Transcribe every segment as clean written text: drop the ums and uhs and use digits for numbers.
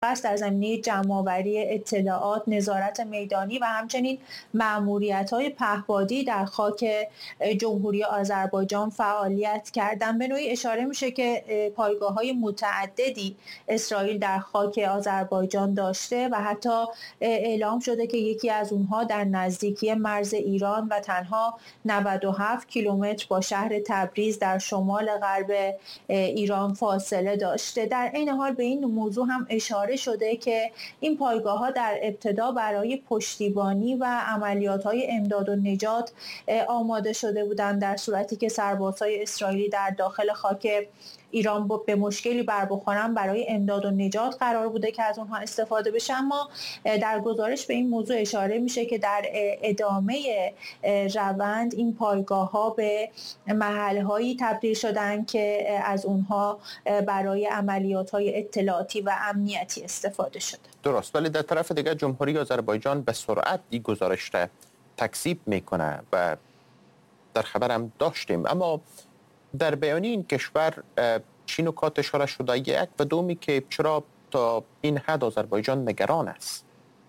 است در زمینه جمع‌آوری اطلاعات، نظارت میدانی و همچنین مأموریت‌های پهپادی در خاک جمهوری آذربایجان فعالیت کردند. به نوعی اشاره میشه که پایگاه‌های متعددی اسرائیل در خاک آذربایجان داشته و حتی اعلام شده که یکی از اونها در نزدیکی مرز ایران و تنها 97 کیلومتر با شهر تبریز در شمال غرب ایران فاصله داشته. در این حال به این موضوع هم اشاره شده که این پایگاه‌ها در ابتدا برای پشتیبانی و عملیات‌های امداد و نجات آماده شده بودند، در صورتی که سربازهای اسرائیلی در داخل خاک ایران به مشکلی بر بخورن برای امداد و نجات قرار بوده که از اونها استفاده بشه. اما در گزارش به این موضوع اشاره میشه که در ادامه روند این پایگاه‌ها به محل‌هایی تبدیل شدن که از اونها برای عملیات‌های اطلاعاتی و امنیتی استفاده شده. درست، ولی در طرف دیگر جمهوری آذربایجان به سرعت این گزارش را تکذیب میکنه و در خبرم داشتیم. اما در بیانیه این کشور چی نکات اشاره شده؟ یک و دومی که چرا تا این حد آذربایجان نگران است؟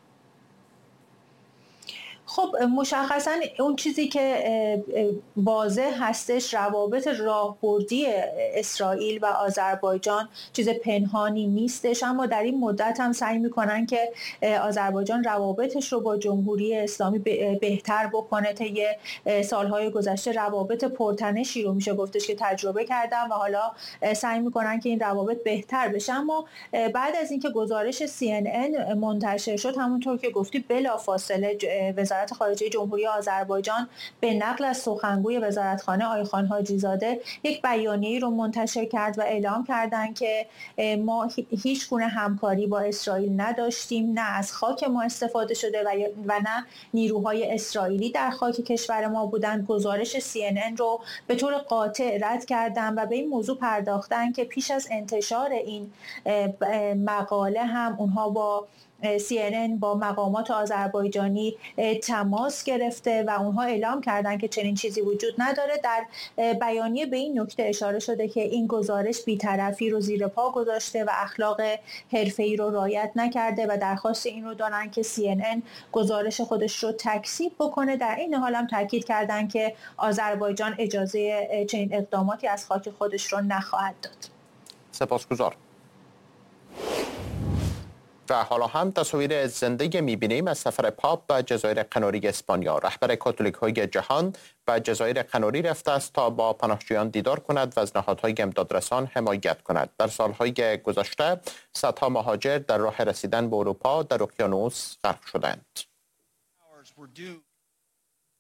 خب مشخصا اون چیزی که واضح هستش روابط راهبردی اسرائیل و آذربایجان چیز پنهانی نیستش، اما در این مدت هم سعی میکنن که آذربایجان روابطش رو با جمهوری اسلامی بهتر بکنه. طی سالهای گذشته روابط پرتنشی رو میشه گفتش که تجربه کردن و حالا سعی میکنن که این روابط بهتر بشه. اما بعد از اینکه گزارش CNN منتشر شد، همونطور که گفتی بلافاصله وزارت خارجه جمهوری آذربایجان به نقل از سخنگوی وزارتخانه آیخان حاجیزاده یک بیانیه‌ای رو منتشر کرد و اعلام کردند که ما هیچ گونه همکاری با اسرائیل نداشتیم، نه از خاک ما استفاده شده و نه نیروهای اسرائیلی در خاک کشور ما بودند. گزارش CNN رو به طور قاطع رد کردند و به این موضوع پرداختن که پیش از انتشار این مقاله هم اونها با CNN با مقامات آذربایجانی تماس گرفته و اونها اعلام کردن که چنین چیزی وجود نداره. در بیانیه به این نکته اشاره شده که این گزارش بی‌طرفی رو زیر پا گذاشته و اخلاق حرفه‌ای رو رعایت نکرده و درخواست این رو دارن که CNN گزارش خودش رو تکذیب بکنه. در این حال هم تاکید کردن که آذربایجان اجازه چنین اقداماتی از خاک خودش رو نخواهد داد. سپاسگزار. و حالا هم تصاویر زنده می‌بینیم از سفر پاپ به جزایر قناری اسپانیا. رهبر کاتولیک‌های جهان به جزایر قناری رفته است تا با پناهجویان دیدار کند و از نهادهای امدادرسان حمایت کند. در سالهای گذشته صدها مهاجر در راه رسیدن به اروپا در اقیانوس غرق شدند.